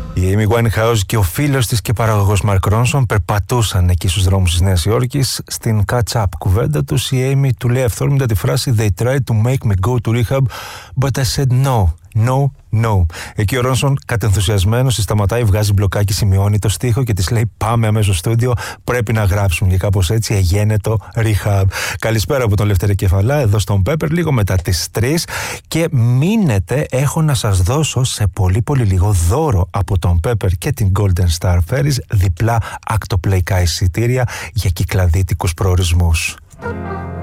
Η Amy Winehouse και ο φίλος της και παραγωγός Mark Ronson περπατούσαν εκεί στους δρόμους της Νέας Υόρκης. Στην catch-up κουβέντα τους η Amy του λέει αυθόρμητα τη φράση «They tried to make me go to rehab, but I said no, no, no». Εκεί ο Ρόνσον κατενθουσιασμένος τη σταματάει, βγάζει μπλοκάκι, σημειώνει το στίχο και της λέει «Πάμε αμέσως στο στούντιο, πρέπει να γράψουμε». Και κάπως έτσι έγινε το rehab. Καλησπέρα από τον Λευτέρη Κεφαλά, εδώ στον Pepper, λίγο μετά τις 3. Και μείνετε, έχω να σας δώσω σε πολύ πολύ λίγο δώρο από τον Pepper και την Golden Star Ferries διπλά ακτοπλοϊκά εισιτήρια για κυκλαδίτικους προορισμούς.